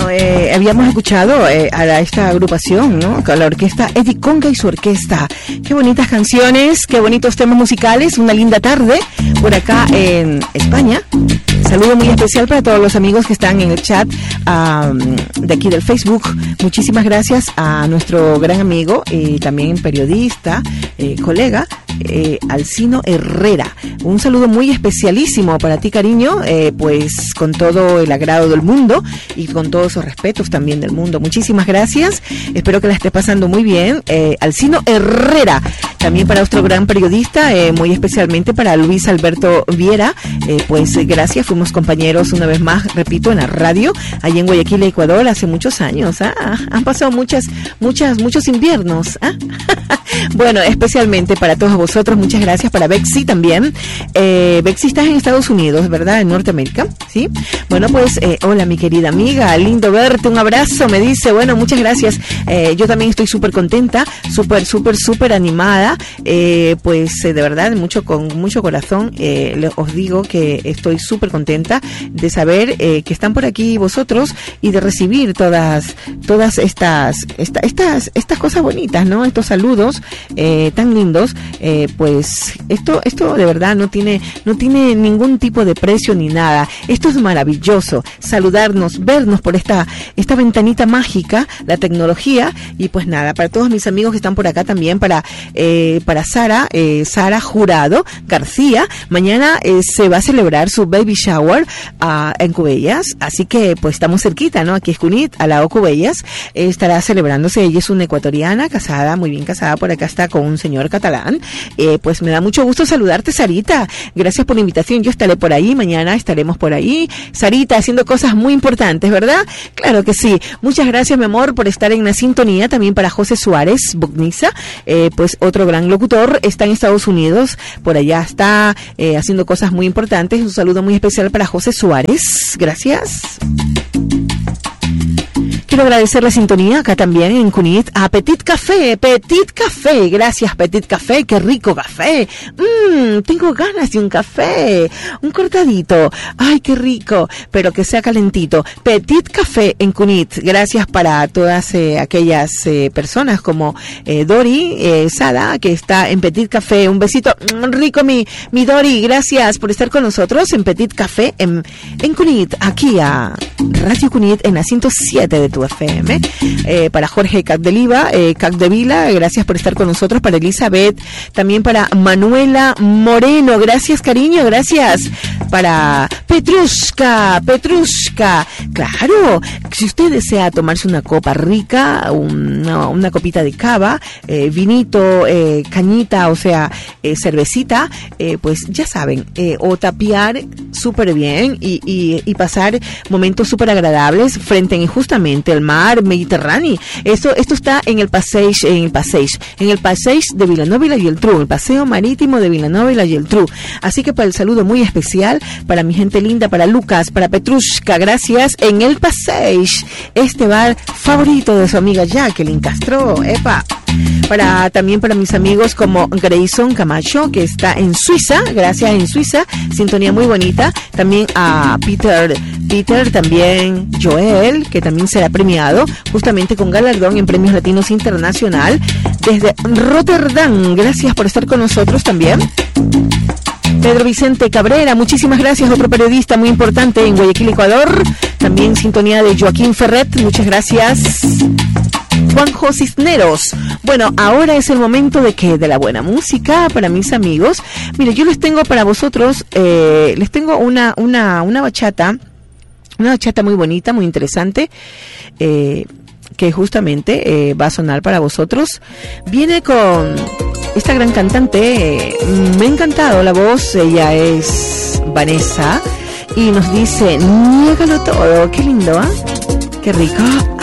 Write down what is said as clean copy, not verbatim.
Bueno, habíamos escuchado a esta agrupación, ¿no? Con la orquesta Eddie Conga y su orquesta. Qué bonitas canciones, qué bonitos temas musicales. Una linda tarde por acá en España. Saludo muy especial para todos los amigos que están en el chat de aquí del Facebook. Muchísimas gracias a nuestro gran amigo y también periodista, colega, Alcino Herrera. Un saludo muy especialísimo para ti, cariño, pues con todo el agrado del mundo y con todos esos respetos también del mundo. Muchísimas gracias. Espero que la esté pasando muy bien. Alcino Herrera. También para nuestro gran periodista, muy especialmente para Luis Alberto Viera, pues gracias, fuimos compañeros una vez más, repito, en la radio, allí en Guayaquil, Ecuador, hace muchos años. Han pasado muchos inviernos. Bueno, especialmente para todos vosotros, muchas gracias. Para Bexy también. Bexy, estás en Estados Unidos, ¿verdad? En Norteamérica, ¿sí? Bueno, pues, hola mi querida amiga, lindo verte, un abrazo, me dice. Bueno, muchas gracias. Yo también estoy súper contenta, súper animada. Pues de verdad, con mucho corazón, os digo que estoy súper contenta de saber que están por aquí vosotros y de recibir todas estas cosas bonitas, ¿no? Estos saludos tan lindos. Pues esto de verdad no tiene ningún tipo de precio ni nada. Esto es maravilloso, saludarnos, vernos por esta ventanita mágica, la tecnología. Y pues nada, para todos mis amigos que están por acá también, para Sara Jurado García, mañana se va a celebrar su baby shower en Cubellas, así que pues estamos cerquita, ¿no? Aquí es Cunit, al lado Cubellas, estará celebrándose. Ella es una ecuatoriana, casada, muy bien casada, por acá está con un señor catalán. Pues me da mucho gusto saludarte, Sarita, gracias por la invitación. Yo estaré por ahí, mañana estaremos por ahí, Sarita, haciendo cosas muy importantes, ¿verdad? Claro que sí. Muchas gracias, mi amor, por estar en la sintonía. También para José Suárez Bugniza, pues otro gran locutor, está en Estados Unidos, por allá está haciendo cosas muy importantes. Un saludo muy especial para José Suárez, gracias. Quiero agradecer la sintonía acá también en Cunit a Petit Café, gracias Petit Café, qué rico café. Tengo ganas de un café, un cortadito, ay qué rico, pero que sea calentito. Petit Café en Cunit, gracias para todas aquellas personas como Dori Sada, que está en Petit Café. Un besito rico mi Dori, gracias por estar con nosotros en Petit Café en Cunit, aquí a Radio Cunit en la 107 de tu FM. Para Jorge Capdevila, gracias por estar con nosotros. Para Elizabeth, también para Manuela Moreno, gracias cariño, gracias. Para Petrushka, claro, si usted desea tomarse una copa rica, una copita de cava, vinito, cañita, o sea, cervecita, pues ya saben, o tapear súper bien y pasar momentos súper agradables frente a justamente el mar Mediterráneo. Esto está en el Passage de Vilanova y la Geltrú, el paseo marítimo de Vilanova y la Geltrú. Así que para el saludo muy especial para mi gente linda, para Lucas, para Petrushka, gracias, en el Passage, este bar favorito de su amiga Jacqueline Castro, también para mis amigos como Grayson Camacho, que está en Suiza, gracias, en Suiza, sintonía muy bonita. También a Peter, también Joel, que también será premiado justamente con galardón en Premios Latinos Internacional desde Rotterdam, gracias por estar con nosotros también. Pedro Vicente Cabrera, muchísimas gracias, otro periodista muy importante en Guayaquil, Ecuador. También sintonía de Joaquín Ferret, muchas gracias. Juanjo Cisneros. Bueno, ahora es el momento de la buena música para mis amigos. Mire, yo les tengo para vosotros, les tengo una bachata muy bonita, muy interesante, que justamente va a sonar para vosotros. Viene con esta gran cantante, me ha encantado la voz, ella es Vanessa y nos dice, niégalo todo, qué lindo, qué rico.